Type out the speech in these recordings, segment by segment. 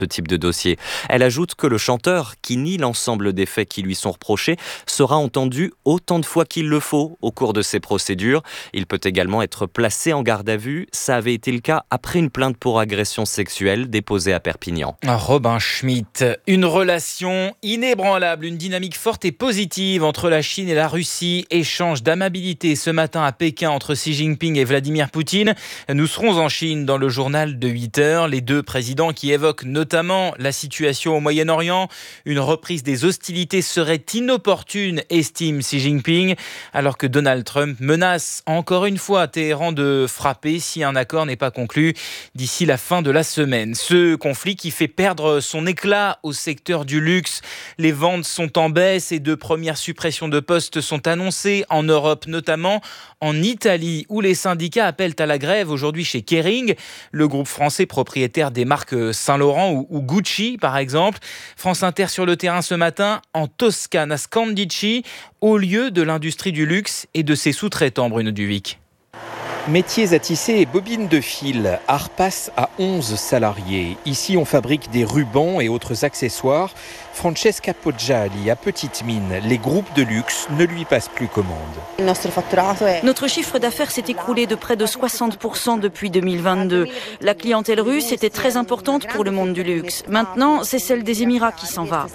ce type de dossier. Elle ajoute que le chanteur, qui nie l'ensemble des faits qui lui sont reprochés, sera entendu autant de fois qu'il le faut au cours de ces procédures. Il peut également être placé en garde à vue. Ça avait été le cas après une plainte pour agression sexuelle déposée à Perpignan. Robin Schmitt, une relation inébranlable, une dynamique forte et positive entre la Chine et la Russie. Échange d'amabilité ce matin à Pékin entre Xi Jinping et Vladimir Poutine. Nous serons en Chine dans le journal de 8h. Les deux présidents qui évoquent notamment la situation au Moyen-Orient. Une reprise des hostilités serait inopportune, estime Xi Jinping, alors que Donald Trump menace encore une fois Téhéran de frapper si un accord n'est pas conclu d'ici la fin de la semaine. Ce conflit qui fait perdre son éclat au secteur du luxe. Les ventes sont en baisse et de premières suppressions de postes sont annoncées en Europe, notamment en Italie, où les syndicats appellent à la grève aujourd'hui chez Kering, le groupe français propriétaire des marques Saint-Laurent ou Gucci par exemple. France Inter sur le terrain ce matin en Toscane à Scandicci, au lieu de l'industrie du luxe et de ses sous-traitants, Bruno Duvic. Métiers à tisser et bobines de fil. Arpas a 11 salariés. Ici, on fabrique des rubans et autres accessoires. Francesca Poggiali a petite mine. Les groupes de luxe ne lui passent plus commande. Notre chiffre d'affaires s'est écroulé de près de 60% depuis 2022. La clientèle russe était très importante pour le monde du luxe. Maintenant, c'est celle des Émirats qui s'en va.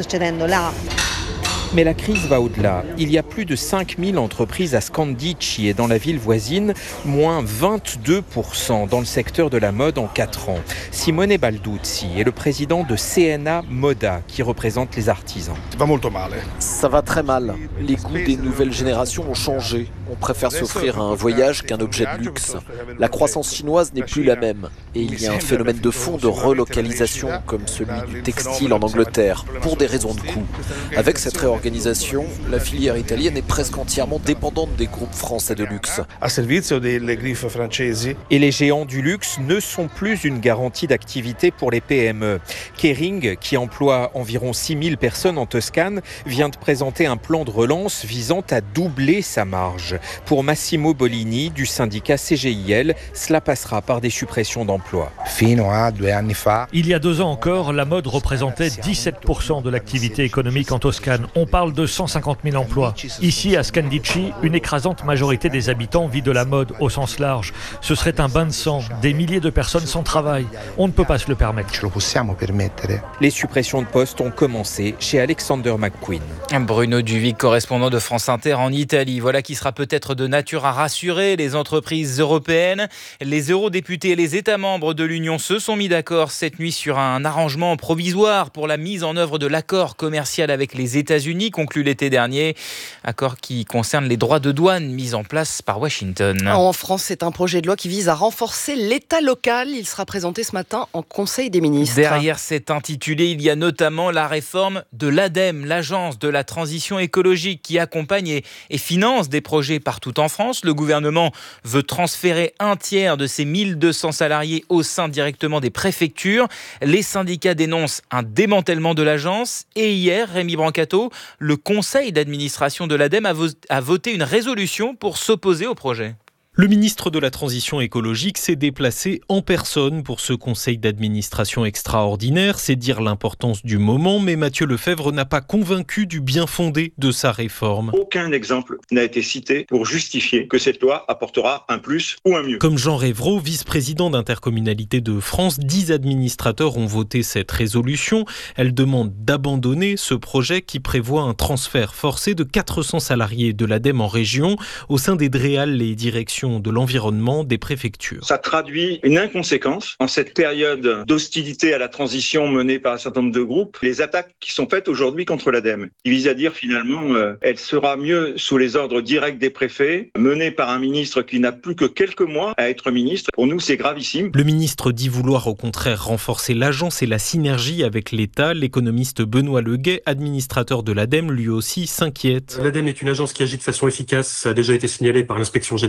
Mais la crise va au-delà. Il y a plus de 5000 entreprises à Scandicci et dans la ville voisine, moins 22% dans le secteur de la mode en 4 ans. Simone Balduzzi est le président de CNA Moda qui représente les artisans. Ça va très mal. Les goûts des nouvelles générations ont changé. On préfère s'offrir un voyage qu'un objet de luxe. La croissance chinoise n'est plus la même. Et il y a un phénomène de fond de relocalisation comme celui du textile en Angleterre, pour des raisons de coût. Avec cette réorganisation, la filière italienne est presque entièrement dépendante des groupes français de luxe. Et les géants du luxe ne sont plus une garantie d'activité pour les PME. Kering, qui emploie environ 6000 personnes en Toscane, vient de présenter un plan de relance visant à doubler sa marge. Pour Massimo Bolini, du syndicat CGIL, cela passera par des suppressions d'emplois. Il y a 2 ans encore, la mode représentait 17% de l'activité économique en Toscane. On parle de 150 000 emplois. Ici, à Scandicci, une écrasante majorité des habitants vit de la mode au sens large. Ce serait un bain de sang, des milliers de personnes sans travail. On ne peut pas se le permettre. Les suppressions de postes ont commencé chez Alexander McQueen. Bruno Duvic, correspondant de France Inter en Italie. Voilà qui sera peut-être de nature à rassurer les entreprises européennes. Les eurodéputés et les États membres de l'Union se sont mis d'accord cette nuit sur un arrangement provisoire pour la mise en œuvre de l'accord commercial avec les États-Unis conclu l'été dernier. Accord qui concerne les droits de douane mis en place par Washington. En France, c'est un projet de loi qui vise à renforcer l'État local. Il sera présenté ce matin en Conseil des ministres. Derrière cet intitulé, il y a notamment la réforme de l'ADEME, l'agence de la transition écologique qui accompagne et finance des projets partout en France. Le gouvernement veut transférer un tiers de ses 1200 salariés au sein directement des préfectures. Les syndicats dénoncent un démantèlement de l'agence. Et hier, Rémi Brancato, le conseil d'administration de l'ADEME a voté une résolution pour s'opposer au projet. Le ministre de la Transition écologique s'est déplacé en personne pour ce conseil d'administration extraordinaire. C'est dire l'importance du moment, mais Mathieu Lefebvre n'a pas convaincu du bien fondé de sa réforme. Aucun exemple n'a été cité pour justifier que cette loi apportera un plus ou un mieux. Comme Jean Réveraud, vice-président d'Intercommunalité de France, 10 administrateurs ont voté cette résolution. Elle demande d'abandonner ce projet qui prévoit un transfert forcé de 400 salariés de l'ADEME en région au sein des DREAL, les directions de l'environnement des préfectures. Ça traduit une inconséquence en cette période d'hostilité à la transition menée par un certain nombre de groupes. Les attaques qui sont faites aujourd'hui contre l'ADEME, qui visent à dire finalement elle sera mieux sous les ordres directs des préfets, menée par un ministre qui n'a plus que quelques mois à être ministre. Pour nous, c'est gravissime. Le ministre dit vouloir au contraire renforcer l'agence et la synergie avec l'État. L'économiste Benoît Leguet, administrateur de l'ADEME, lui aussi s'inquiète. L'ADEME est une agence qui agit de façon efficace. Ça a déjà été signalé par l'inspection générale des finances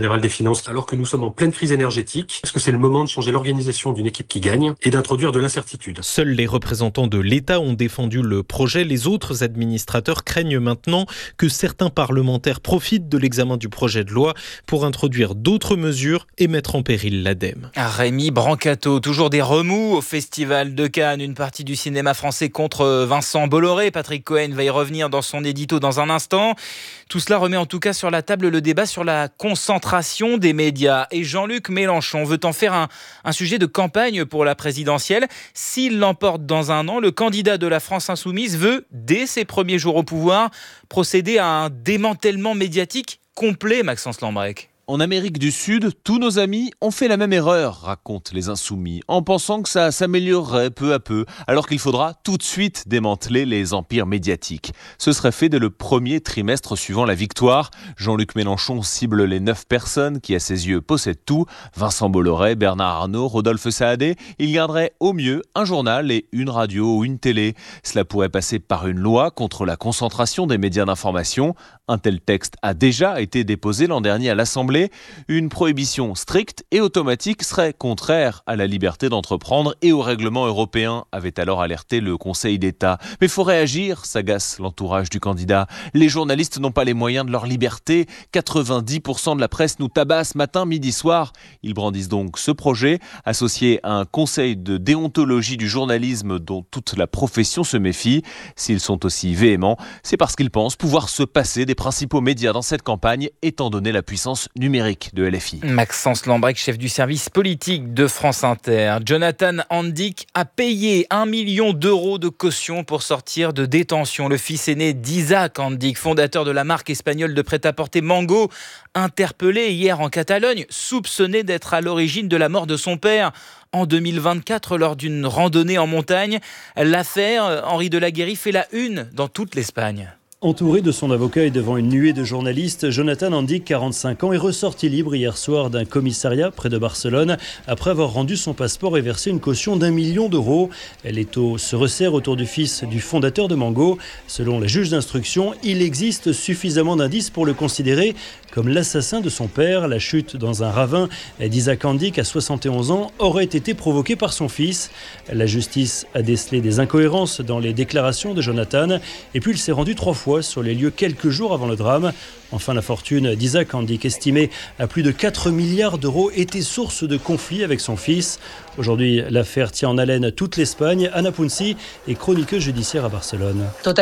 finances alors que nous sommes en pleine crise énergétique. Est-ce que c'est le moment de changer l'organisation d'une équipe qui gagne et d'introduire de l'incertitude? Seuls les représentants de l'État ont défendu le projet. Les autres administrateurs craignent maintenant que certains parlementaires profitent de l'examen du projet de loi pour introduire d'autres mesures et mettre en péril l'ADEME. Rémi Brancato, toujours des remous au Festival de Cannes. Une partie du cinéma français contre Vincent Bolloré. Patrick Cohen va y revenir dans son édito dans un instant. Tout cela remet en tout cas sur la table le débat sur la concentration des médias. Et Jean-Luc Mélenchon veut en faire un sujet de campagne pour la présidentielle. S'il l'emporte dans un an, le candidat de la France Insoumise veut, dès ses premiers jours au pouvoir, procéder à un démantèlement médiatique complet, Maxence Lambrecq. En Amérique du Sud, tous nos amis ont fait la même erreur, racontent les Insoumis, en pensant que ça s'améliorerait peu à peu, alors qu'il faudra tout de suite démanteler les empires médiatiques. Ce serait fait dès le premier trimestre suivant la victoire. Jean-Luc Mélenchon cible les 9 personnes qui, à ses yeux, possèdent tout. Vincent Bolloré, Bernard Arnault, Rodolphe Saadé. Il garderait au mieux un journal et une radio ou une télé. Cela pourrait passer par une loi contre la concentration des médias d'information. Un tel texte a déjà été déposé l'an dernier à l'Assemblée. Une prohibition stricte et automatique serait contraire à la liberté d'entreprendre et au règlement européen, avait alors alerté le Conseil d'État. Mais il faut réagir, s'agace l'entourage du candidat. Les journalistes n'ont pas les moyens de leur liberté. 90% de la presse nous tabasse matin, midi, soir. Ils brandissent donc ce projet, associé à un conseil de déontologie du journalisme dont toute la profession se méfie. S'ils sont aussi véhéments, c'est parce qu'ils pensent pouvoir se passer des principaux médias dans cette campagne, étant donné la puissance numérique de LFI. Maxence Lambrecq, chef du service politique de France Inter. Jonathan Andic a payé 1 million d'euros de caution pour sortir de détention. Le fils aîné d'Isaac Andic, fondateur de la marque espagnole de prêt-à-porter Mango, interpellé hier en Catalogne, soupçonné d'être à l'origine de la mort de son père en 2024 lors d'une randonnée en montagne. L'affaire Henri Delaguérie fait la une dans toute l'Espagne. Entouré de son avocat et devant une nuée de journalistes, Jonathan Andic, 45 ans, est ressorti libre hier soir d'un commissariat près de Barcelone après avoir rendu son passeport et versé une caution d'1 million d'euros. L'étau se resserre autour du fils du fondateur de Mango. Selon la juge d'instruction, il existe suffisamment d'indices pour le considérer comme l'assassin de son père. La chute dans un ravin d'Isaac Andic à 71 ans aurait été provoquée par son fils. La justice a décelé des incohérences dans les déclarations de Jonathan et puis il s'est rendu 3 fois sur les lieux quelques jours avant le drame. Enfin, la fortune d'Isaac Andic, estimée à plus de 4 milliards d'euros, était source de conflits avec son fils. Aujourd'hui, l'affaire tient en haleine toute l'Espagne. Anna Punzi est chroniqueuse judiciaire à Barcelone.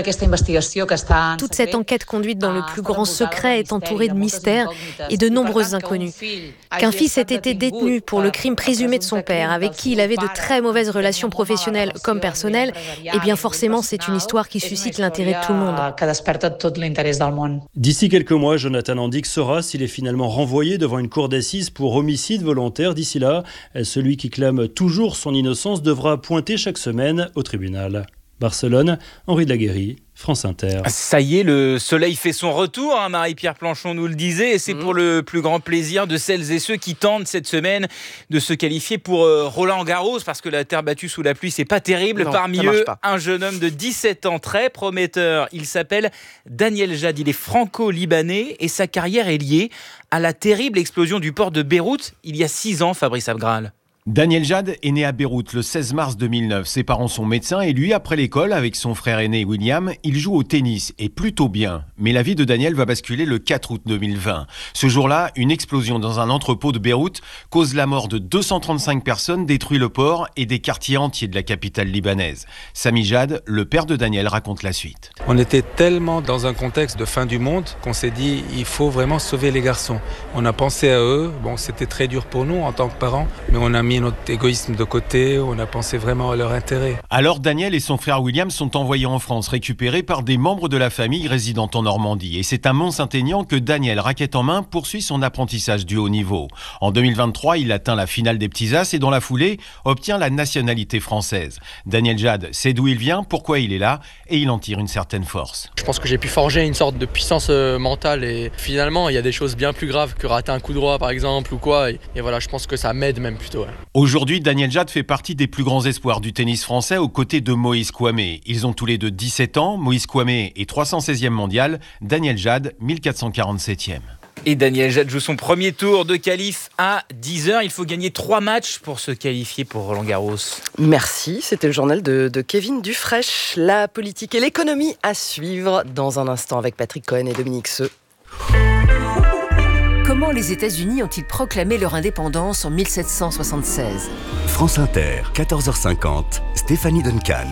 Toute cette enquête conduite dans le plus grand secret est entourée de mystères et de nombreuses inconnues. Qu'un fils ait été détenu pour le crime présumé de son père, avec qui il avait de très mauvaises relations professionnelles comme personnelles, eh bien forcément c'est une histoire qui suscite l'intérêt de tout le monde. D'ici quelques mois, Jonathan Andic saura s'il est finalement renvoyé devant une cour d'assises pour homicide volontaire. D'ici là, celui qui clame toujours son innocence devra pointer chaque semaine au tribunal. Barcelone, Henri Delaguérie, France Inter. Ça y est, le soleil fait son retour, hein, Marie-Pierre Planchon nous le disait, et c'est pour le plus grand plaisir de celles et ceux qui tentent cette semaine de se qualifier pour Roland-Garros, parce que la terre battue sous la pluie, c'est pas terrible. Non, parmi eux, un jeune homme de 17 ans, très prometteur. Il s'appelle Daniel Jad, il est franco-libanais, et sa carrière est liée à la terrible explosion du port de Beyrouth, il y a 6 ans, Fabrice Abgral. Daniel Jad est né à Beyrouth le 16 mars 2009. Ses parents sont médecins et lui, après l'école, avec son frère aîné William, il joue au tennis et plutôt bien. Mais la vie de Daniel va basculer le 4 août 2020. Ce jour-là, une explosion dans un entrepôt de Beyrouth cause la mort de 235 personnes, détruit le port et des quartiers entiers de la capitale libanaise. Sami Jad, le père de Daniel, raconte la suite. On était tellement dans un contexte de fin du monde qu'on s'est dit il faut vraiment sauver les garçons. On a pensé à eux. Bon, c'était très dur pour nous en tant que parents, mais on a mis notre égoïsme de côté, on a pensé vraiment à leur intérêt. Alors Daniel et son frère William sont envoyés en France, récupérés par des membres de la famille résidant en Normandie. Et c'est à Mont-Saint-Aignan que Daniel, raquette en main, poursuit son apprentissage du haut niveau. En 2023, il atteint la finale des petits as et dans la foulée, obtient la nationalité française. Daniel Jad sait d'où il vient, pourquoi il est là, et il en tire une certaine force. Je pense que j'ai pu forger une sorte de puissance mentale et finalement, il y a des choses bien plus graves que rater un coup droit par exemple ou quoi. Et voilà, je pense que ça m'aide même plutôt. Ouais. Aujourd'hui, Daniel Jad fait partie des plus grands espoirs du tennis français aux côtés de Moïse Kouamé. Ils ont tous les deux 17 ans. Moïse Kouamé est 316e mondial, Daniel Jad 1447e. Et Daniel Jad joue son premier tour de qualif à 10h. Il faut gagner 3 matchs pour se qualifier pour Roland-Garros. Merci, c'était le journal de Kevin Dufraîche. La politique et l'économie à suivre dans un instant avec Patrick Cohen et Dominique Seux. Comment les États-Unis ont-ils proclamé leur indépendance en 1776 ? France Inter, 14h50, Stéphanie Duncan.